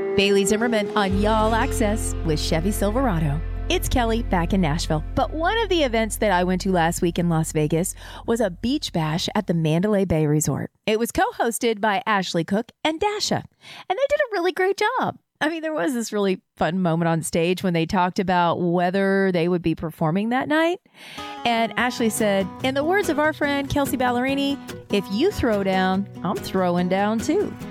Bailey Zimmerman on Y'all Access with Chevy Silverado. It's Kelly back in Nashville. But one of the events that I went to last week in Las Vegas was a beach bash at the Mandalay Bay Resort. It was co-hosted by Ashley Cook and Dasha, and they did a really great job. I mean, there was this really fun moment on stage when they talked about whether they would be performing that night. And Ashley said, in the words of our friend Kelsey Ballerini, if you throw down, I'm throwing down too.